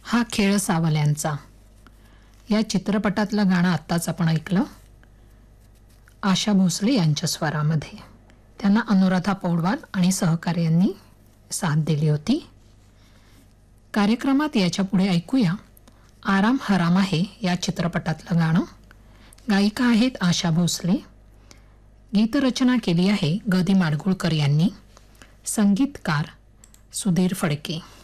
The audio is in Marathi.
हा खेळ सावल्यांचा या चित्रपटातलं गाणं आत्ताच आपण ऐकलं आशा भोसले यांच्या स्वरामध्ये. त्यांना अनुराधा पौडवाल आणि सहकार्यांनी साथ दिली होती. कार्यक्रमात याच्या पुढे ऐकूया आराम हराम आहे या चित्रपटातलं गाणं. गायिका आहेत आशा भोसले. गीतरचना केली आहे ग. दी. माडगूळकर यांनी. संगीतकार सुधीर फडके.